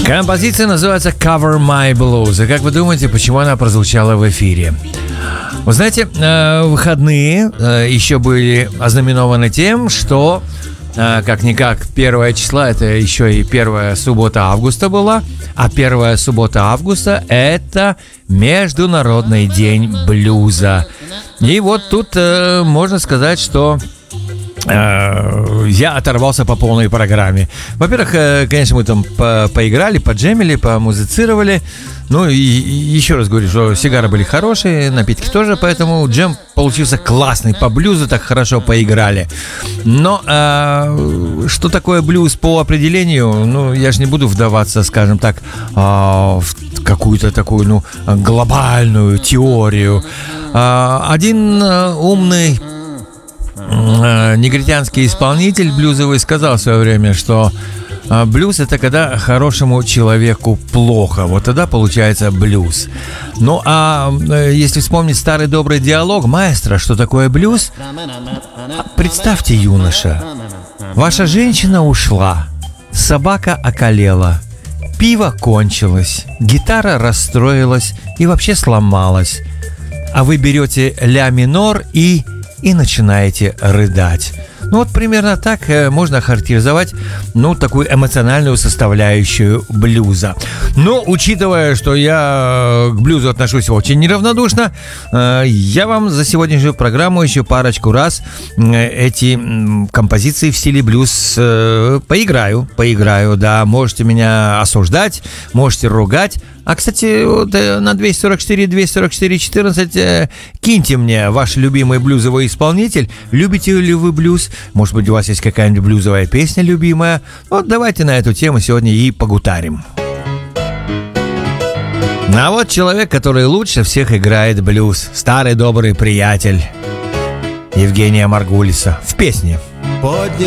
Композиция называется Cover My Blues. И как вы думаете, почему она прозвучала в эфире? Вы знаете, выходные еще были ознаменованы тем, что как-никак 1 числа это еще и первая суббота августа была, а первая суббота августа это Международный день блюза. И вот тут можно сказать, что я оторвался по полной программе. Во-первых, конечно, мы там поиграли, поджемили, помузицировали. Ну и еще раз говорю, что сигары были хорошие, напитки тоже, поэтому джем получился классный. По блюзу так хорошо поиграли. Но что такое блюз по определению? Ну, я же не буду вдаваться, скажем так, в какую-то такую, глобальную теорию. Один умный негритянский исполнитель блюзовый сказал в свое время, что блюз — это когда хорошему человеку плохо. Вот тогда получается блюз. Ну, а если вспомнить старый добрый диалог маэстро, что такое блюз? Представьте, юноша, ваша женщина ушла, собака околела, пиво кончилось, гитара расстроилась и вообще сломалась. А вы берете ля минор и начинаете рыдать. Ну вот примерно так можно охарактеризовать, такую эмоциональную составляющую блюза. Но учитывая, что я к блюзу отношусь очень неравнодушно, я вам за сегодняшнюю программу еще парочку раз эти композиции в стиле блюз поиграю, да. Можете меня осуждать, можете ругать. А, кстати, вот на 244-244-14 киньте мне ваш любимый блюзовый исполнитель. Любите ли вы блюз? Может быть, у вас есть какая-нибудь блюзовая песня любимая? Вот давайте на эту тему сегодня и погутарим. А вот человек, который лучше всех играет блюз. Старый добрый приятель Евгения Маргулиса в песне.